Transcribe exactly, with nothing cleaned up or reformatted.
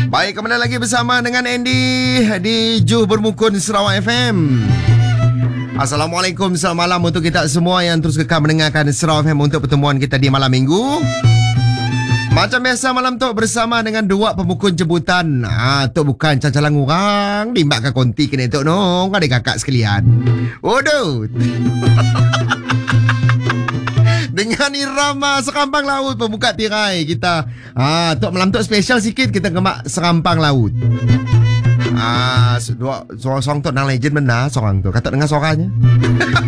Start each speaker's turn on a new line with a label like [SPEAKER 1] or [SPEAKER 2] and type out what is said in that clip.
[SPEAKER 1] Baik, kembali lagi bersama dengan Andy di Juh Bermukun Sarawak F M. Assalamualaikum, selamat malam untuk kita semua yang terus kekal mendengarkan Sarawak F M untuk pertemuan kita di malam minggu. Macam biasa malam tu bersama dengan dua pemukul jemputan. Ah, tu bukan cacalang orang, dimbakkan konti kena tu nong, adik kakak sekalian. Waduh. Dengan irama Serampang Laut pembuka tirai kita. Ah, tu malam tu special sikit kita gemak Serampang Laut. Ah, dua seorang tu nang legend benar seorang tu. Kata dengar suaranya.